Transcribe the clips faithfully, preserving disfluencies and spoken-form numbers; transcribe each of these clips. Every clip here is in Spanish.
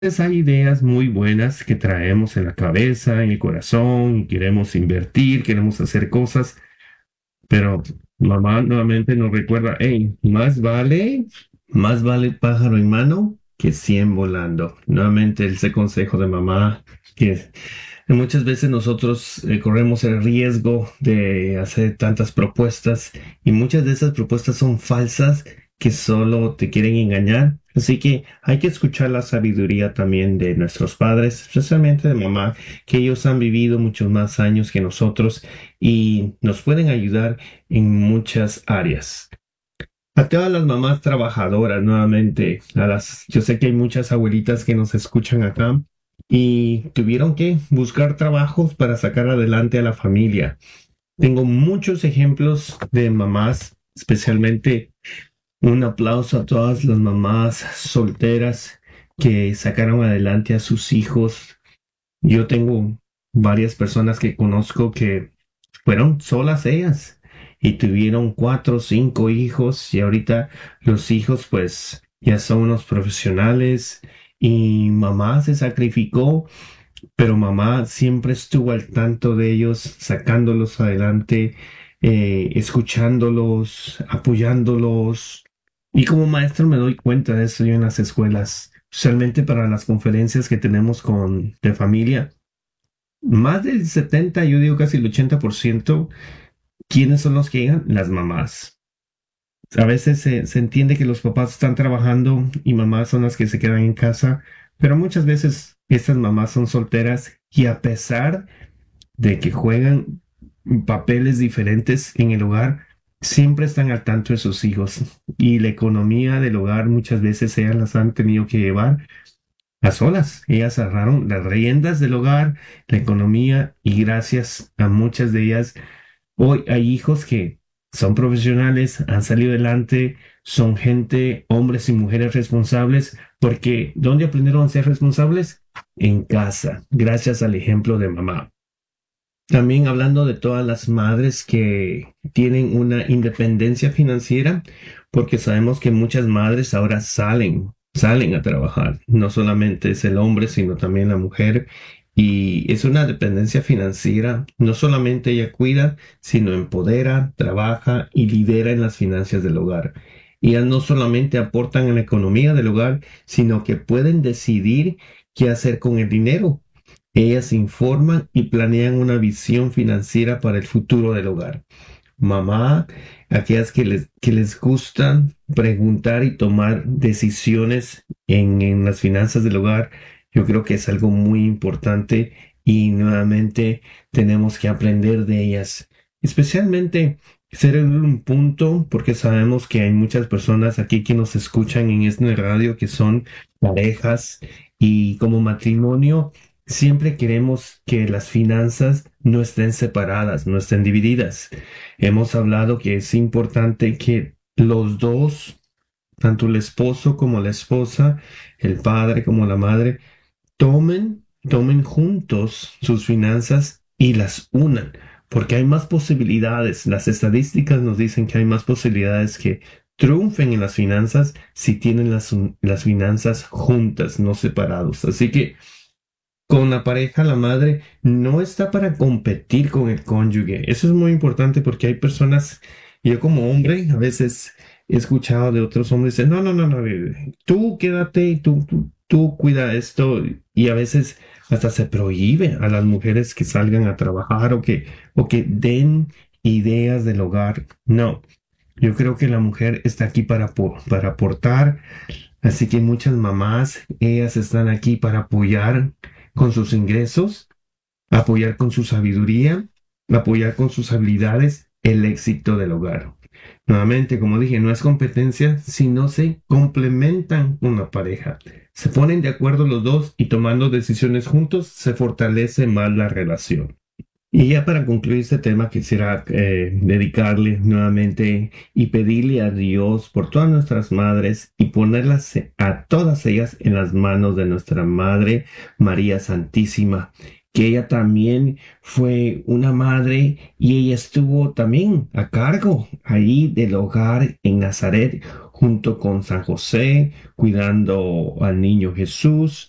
veces hay ideas muy buenas que traemos en la cabeza, en el corazón, y queremos invertir, queremos hacer cosas, pero mamá nuevamente nos recuerda, hey, más vale, más vale pájaro en mano que cien volando. Nuevamente ese consejo de mamá que muchas veces nosotros eh, corremos el riesgo de hacer tantas propuestas y muchas de esas propuestas son falsas que solo te quieren engañar. Así que hay que escuchar la sabiduría también de nuestros padres, especialmente de mamá, que ellos han vivido muchos más años que nosotros y nos pueden ayudar en muchas áreas. A todas las mamás trabajadoras, nuevamente, a las, yo sé que hay muchas abuelitas que nos escuchan acá y tuvieron que buscar trabajos para sacar adelante a la familia. Tengo muchos ejemplos de mamás, especialmente un aplauso a todas las mamás solteras que sacaron adelante a sus hijos. Yo tengo varias personas que conozco que fueron solas ellas y tuvieron cuatro o cinco hijos y ahorita los hijos pues ya son unos profesionales y mamá se sacrificó, pero mamá siempre estuvo al tanto de ellos, sacándolos adelante, eh, escuchándolos, apoyándolos. Y como maestro me doy cuenta de eso yo en las escuelas, especialmente para las conferencias que tenemos con de familia. Más del setenta, yo digo casi el ochenta por ciento, ¿quiénes son los que llegan? Las mamás. A veces se, se entiende que los papás están trabajando y mamás son las que se quedan en casa, pero muchas veces estas mamás son solteras y a pesar de que juegan papeles diferentes en el hogar, siempre están al tanto de sus hijos y la economía del hogar muchas veces ellas las han tenido que llevar a solas. Ellas agarraron las riendas del hogar, la economía y gracias a muchas de ellas hoy hay hijos que son profesionales, han salido adelante, son gente, hombres y mujeres responsables, porque ¿dónde aprendieron a ser responsables? En casa, gracias al ejemplo de mamá. También hablando de todas las madres que tienen una independencia financiera, porque sabemos que muchas madres ahora salen, salen a trabajar. No solamente es el hombre, sino también la mujer. Y es una dependencia financiera. No solamente ella cuida, sino empodera, trabaja y lidera en las finanzas del hogar. Y ellas no solamente aportan en la economía del hogar, sino que pueden decidir qué hacer con el dinero. Ellas informan y planean una visión financiera para el futuro del hogar. Mamá, aquellas que les, que les gustan preguntar y tomar decisiones en, en las finanzas del hogar, yo creo que es algo muy importante y nuevamente tenemos que aprender de ellas. Especialmente ser en un punto, porque sabemos que hay muchas personas aquí que nos escuchan en este radio que son parejas y como matrimonio siempre queremos que las finanzas no estén separadas, no estén divididas. Hemos hablado que es importante que los dos, tanto el esposo como la esposa, el padre como la madre, tomen, tomen juntos sus finanzas y las unan, porque hay más posibilidades. Las estadísticas nos dicen que hay más posibilidades que triunfen en las finanzas si tienen las, las finanzas juntas, no separados. Así que con la pareja, la madre no está para competir con el cónyuge. Eso es muy importante porque hay personas, yo como hombre, a veces he escuchado de otros hombres, dicen, no, no, no, no, eh, tú quédate y tú, tú, tú cuida esto. Y a veces hasta se prohíbe a las mujeres que salgan a trabajar o que, o que den ideas del hogar. No, yo creo que la mujer está aquí para, apo- para aportar. Así que muchas mamás, ellas están aquí para apoyar con sus ingresos, apoyar con su sabiduría, apoyar con sus habilidades el éxito del hogar. Nuevamente, como dije, no es competencia, sino se complementan una pareja. Se ponen de acuerdo los dos y tomando decisiones juntos se fortalece más la relación. Y ya para concluir este tema, quisiera eh, dedicarle nuevamente y pedirle a Dios por todas nuestras madres y ponerlas a todas ellas en las manos de nuestra Madre María Santísima, que ella también fue una madre y ella estuvo también a cargo ahí del hogar en Nazaret junto con San José, cuidando al niño Jesús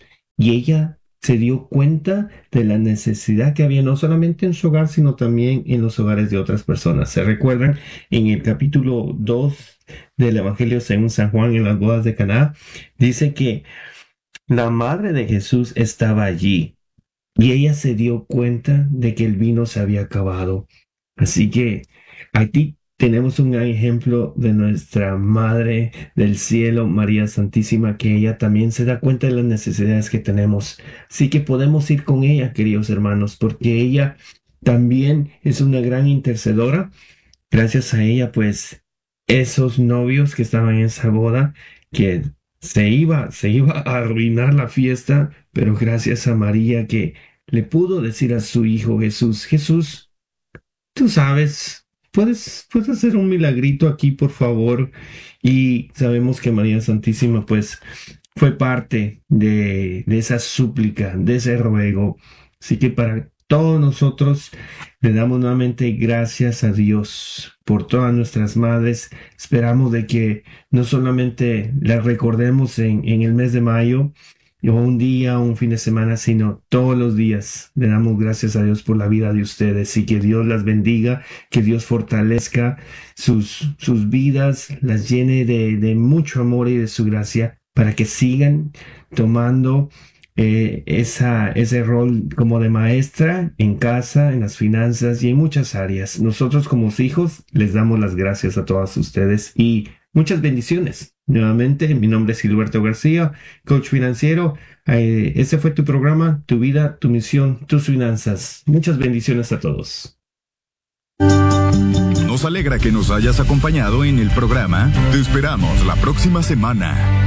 y ella se dio cuenta de la necesidad que había no solamente en su hogar, sino también en los hogares de otras personas. ¿Se recuerdan en el capítulo dos del Evangelio según San Juan en las bodas de Caná? Dice que la madre de Jesús estaba allí y ella se dio cuenta de que el vino se había acabado. Así que aquí tenemos un gran ejemplo de nuestra Madre del Cielo, María Santísima, que ella también se da cuenta de las necesidades que tenemos. Así que podemos ir con ella, queridos hermanos, porque ella también es una gran intercedora. Gracias a ella, pues, esos novios que estaban en esa boda, que se iba, se iba a arruinar la fiesta, pero gracias a María que le pudo decir a su hijo Jesús, Jesús, tú sabes, puedes, puedes hacer un milagrito aquí, por favor. Y sabemos que María Santísima, pues, fue parte de, de esa súplica, de ese ruego. Así que para todos nosotros le damos nuevamente gracias a Dios por todas nuestras madres. Esperamos de que no solamente las recordemos en, en el mes de mayo, o un día, un fin de semana, sino todos los días. Le damos gracias a Dios por la vida de ustedes y que Dios las bendiga, que Dios fortalezca sus, sus vidas, las llene de, de mucho amor y de su gracia para que sigan tomando eh, esa, ese rol como de maestra en casa, en las finanzas y en muchas áreas. Nosotros como hijos les damos las gracias a todas ustedes y muchas bendiciones. Nuevamente, mi nombre es Gilberto García, coach financiero. Eh, ese fue tu programa, tu vida, tu misión, tus finanzas. Muchas bendiciones a todos. Nos alegra que nos hayas acompañado en el programa. Te esperamos la próxima semana.